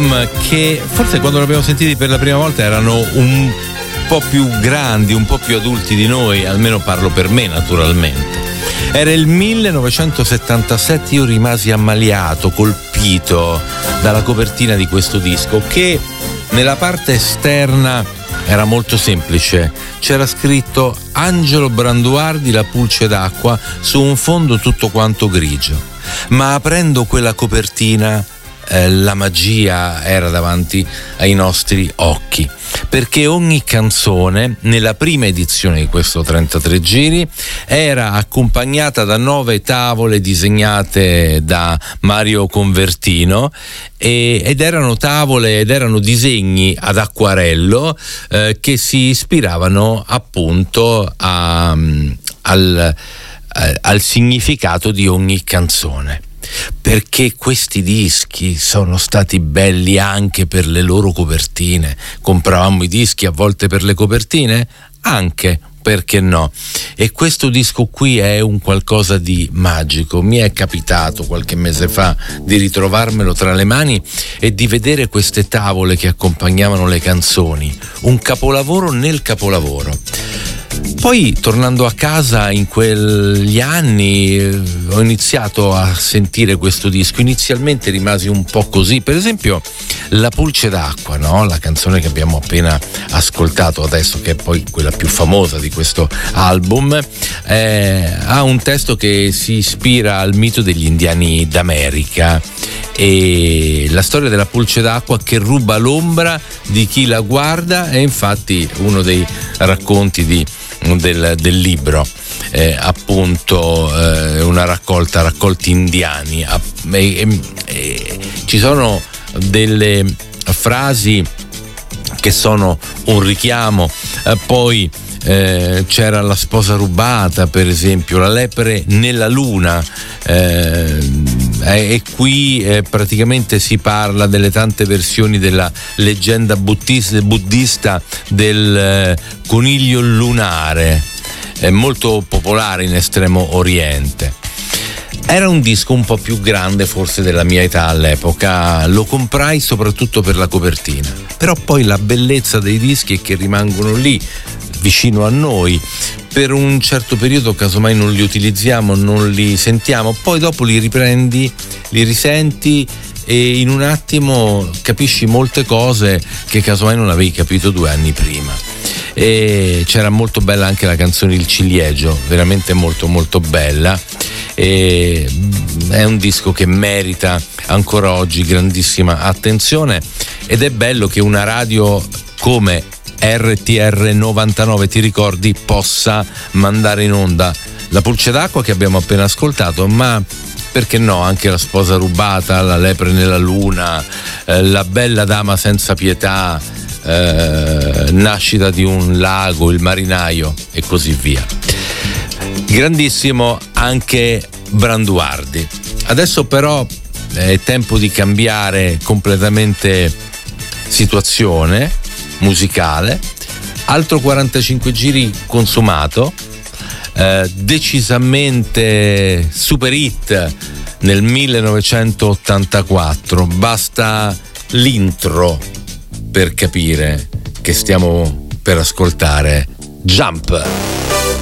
album che forse quando l'abbiamo sentiti per la prima volta erano un po' più grandi, un po' più adulti di noi, almeno parlo per me naturalmente. Era il 1977, io rimasi ammaliato, colpito dalla copertina di questo disco che nella parte esterna era molto semplice, c'era scritto Angelo Branduardi, La pulce d'acqua, su un fondo tutto quanto grigio, ma aprendo quella copertina la magia era davanti ai nostri occhi, perché ogni canzone nella prima edizione di questo 33 giri era accompagnata da 9 tavole disegnate da Mario Convertino ed erano tavole ed erano disegni ad acquarello che si ispiravano appunto al significato di ogni canzone. Perché questi dischi sono stati belli anche per le loro copertine. Compravamo i dischi a volte per le copertine? Anche, perché no? E questo disco qui è un qualcosa di magico. Mi è capitato qualche mese fa di ritrovarmelo tra le mani e di vedere queste tavole che accompagnavano le canzoni, un capolavoro nel capolavoro. Poi tornando a casa in quegli anni ho iniziato a sentire questo disco. Inizialmente rimasi un po' così, per esempio La pulce d'acqua, no? La canzone che abbiamo appena ascoltato adesso, che è poi quella più famosa di questo album, ha un testo che si ispira al mito degli indiani d'America e la storia della pulce d'acqua che ruba l'ombra di chi la guarda è infatti uno dei racconti del libro, appunto una raccolti indiani. Ci sono delle frasi che sono un richiamo, poi c'era la sposa rubata, per esempio, la lepre nella luna, e qui praticamente si parla delle tante versioni della leggenda buddista del coniglio lunare, molto popolare in Estremo Oriente. Era un disco un po' più grande forse della mia età all'epoca, lo comprai soprattutto per la copertina, però poi la bellezza dei dischi è che rimangono lì vicino a noi per un certo periodo, casomai non li utilizziamo, non li sentiamo, poi dopo li riprendi, li risenti e in un attimo capisci molte cose che casomai non avevi capito 2 anni prima. E c'era molto bella anche la canzone Il ciliegio, veramente molto molto bella, e è un disco che merita ancora oggi grandissima attenzione ed è bello che una radio come RTR 99, ti ricordi, possa mandare in onda La pulce d'acqua che abbiamo appena ascoltato, ma perché no anche La sposa rubata, La lepre nella luna, La bella dama senza pietà, Nascita di un lago, Il marinaio e così via. Grandissimo anche Branduardi. Adesso però è tempo di cambiare completamente situazione musicale. Altro 45 giri consumato, decisamente super hit nel 1984. Basta l'intro per capire che stiamo per ascoltare Jump.